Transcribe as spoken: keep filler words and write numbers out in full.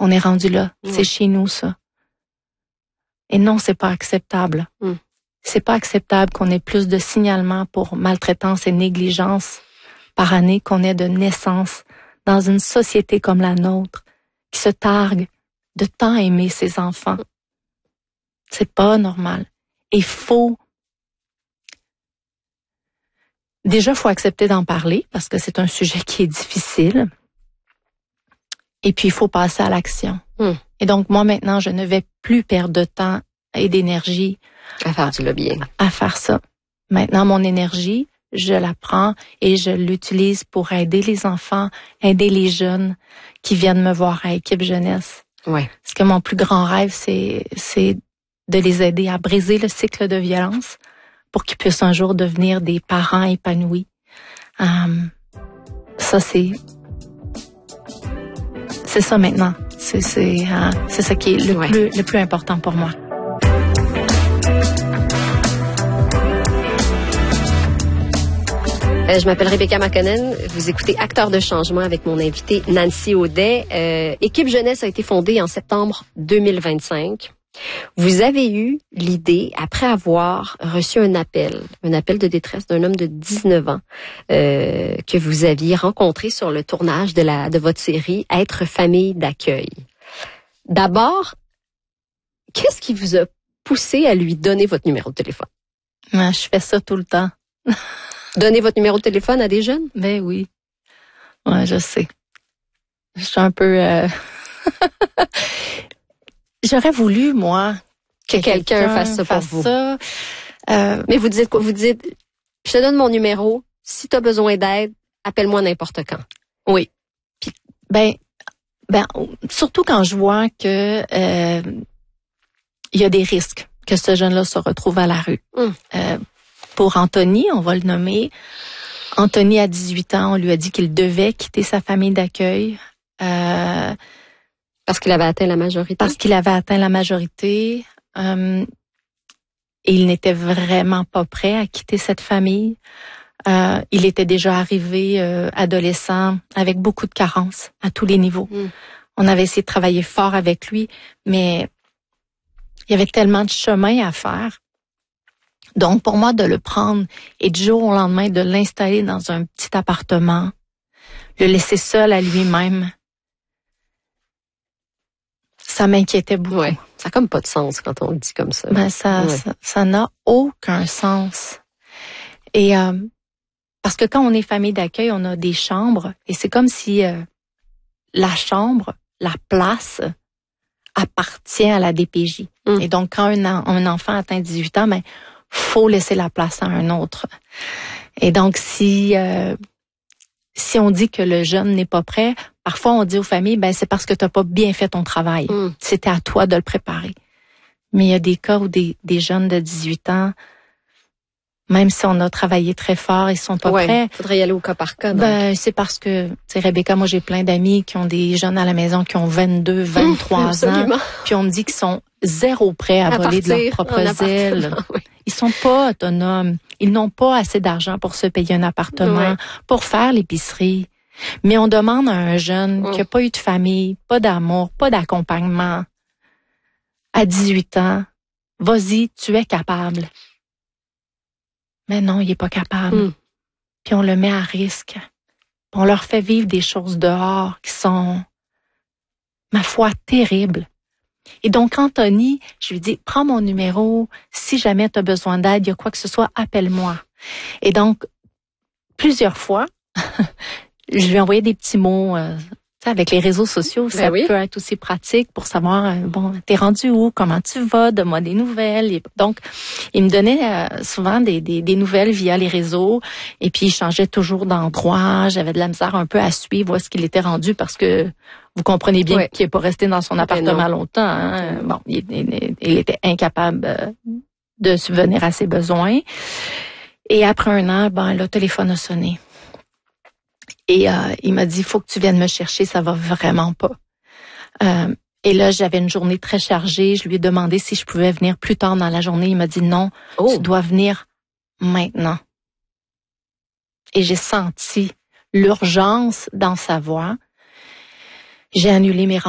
On est rendu là. Mmh. C'est chez nous, ça. Et non, c'est pas acceptable. Mmh. C'est pas acceptable qu'on ait plus de signalements pour maltraitance et négligence par année qu'on ait de naissance dans une société comme la nôtre qui se targue de tant aimer ses enfants. C'est pas normal. Il faut... Déjà, il faut accepter d'en parler parce que c'est un sujet qui est difficile. Et puis, il faut passer à l'action. Mmh. Et donc, moi, maintenant, je ne vais plus perdre de temps et d'énergie À faire du lobbying. à faire ça. Maintenant, mon énergie, je la prends et je l'utilise pour aider les enfants, aider les jeunes qui viennent me voir à Équipe Jeunesse. Ouais. Parce que mon plus grand rêve, c'est, c'est de les aider à briser le cycle de violence pour qu'ils puissent un jour devenir des parents épanouis. Um, ça, c'est... C'est ça maintenant. C'est, c'est, euh, c'est ça qui est le, ouais. plus, le plus important pour moi. Euh, je m'appelle Rebecca McConnell. Vous écoutez Acteurs de changement avec mon invité Nancy Audet. Euh, Équipe Jeunesse a été fondée en septembre deux mille vingt-cinq. Vous avez eu l'idée, après avoir reçu un appel, un appel de détresse d'un homme de dix-neuf ans euh, que vous aviez rencontré sur le tournage de la de votre série Être famille d'accueil. D'abord, qu'est-ce qui vous a poussé à lui donner votre numéro de téléphone? Ouais, je fais ça tout le temps. Donner votre numéro de téléphone à des jeunes? Ben oui. Ouais, je sais. Je suis un peu... Euh... J'aurais voulu, moi, que, que quelqu'un, quelqu'un fasse ça fasse pour vous. Ça. Euh... Mais vous dites quoi? Vous dites, je te donne mon numéro. Si tu as besoin d'aide, appelle-moi n'importe quand. Oui. Puis, ben, ben, surtout quand je vois que euh, il y a des risques que ce jeune-là se retrouve à la rue. Hum. Euh, pour Anthony, on va le nommer. Anthony, à dix-huit ans, on lui a dit qu'il devait quitter sa famille d'accueil. Euh, parce qu'il avait atteint la majorité? Parce qu'il avait atteint la majorité. Euh, et il n'était vraiment pas prêt à quitter cette famille. Euh, il était déjà arrivé euh, adolescent avec beaucoup de carences à tous les niveaux. Mm. On avait essayé de travailler fort avec lui, mais il y avait tellement de chemin à faire. Donc, pour moi, de le prendre et du jour au lendemain, de l'installer dans un petit appartement, le laisser seul à lui-même, ça m'inquiétait beaucoup. Ouais, ça n'a comme pas de sens quand on le dit comme ça. Ben, ça, ouais. ça, ça n'a aucun sens. Et euh, parce que quand on est famille d'accueil, on a des chambres et c'est comme si euh, la chambre, la place, appartient à la D P J. Mm. Et donc, quand un, un enfant atteint dix-huit ans, ben faut laisser la place à un autre. Et donc, si euh, si on dit que le jeune n'est pas prêt, parfois on dit aux familles, ben c'est parce que tu n'as pas bien fait ton travail. Mm. C'était à toi de le préparer. Mais il y a des cas où des, des jeunes de dix-huit ans, même si on a travaillé très fort, ils sont pas ouais, prêts. Il faudrait y aller au cas par cas. Donc. Ben, c'est parce que, tu sais, Rebecca, moi, j'ai plein d'amis qui ont des jeunes à la maison qui ont vingt-deux, vingt-trois ans. Puis on me dit qu'ils sont zéro prêts à, à voler de leurs propres ailes. Oui. Ils sont pas autonomes. Ils n'ont pas assez d'argent pour se payer un appartement, ouais. pour faire l'épicerie. Mais on demande à un jeune mmh. qui n'a pas eu de famille, pas d'amour, pas d'accompagnement, à dix-huit ans, vas-y, tu es capable. Mais non, il n'est pas capable. Mm. Puis on le met à risque. On leur fait vivre des choses dehors qui sont, ma foi, terribles. Et donc, Anthony, je lui dis, prends mon numéro. Si jamais tu as besoin d'aide, il y a quoi que ce soit, appelle-moi. Et donc, plusieurs fois, je lui ai envoyé des petits mots. Euh, avec les réseaux sociaux, ça ben oui. peut être aussi pratique pour savoir, euh, bon, t'es rendu où, comment tu vas, donne-moi des nouvelles. Et donc, il me donnait euh, souvent des, des, des nouvelles via les réseaux et puis il changeait toujours d'endroit. J'avais de la misère un peu à suivre où est-ce qu'il était rendu parce que vous comprenez bien ouais. qu'il n'est pas resté dans son appartement longtemps. Hein. Bon, il, il, il était incapable de subvenir à ses besoins. Et après un an, ben, le téléphone a sonné. Et euh, il m'a dit, il faut que tu viennes me chercher, ça va vraiment pas. Euh, et là, j'avais une journée très chargée. Je lui ai demandé si je pouvais venir plus tard dans la journée. Il m'a dit non, oh. tu dois venir maintenant. Et j'ai senti l'urgence dans sa voix. J'ai annulé mes